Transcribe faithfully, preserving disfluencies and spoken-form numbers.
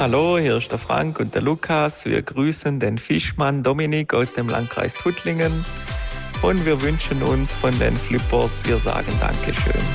Hallo, hier ist der Frank und der Lukas. Wir grüßen den Fischmann Dominik aus dem Landkreis Tuttlingen und wir wünschen uns von den Flippers, wir sagen Dankeschön.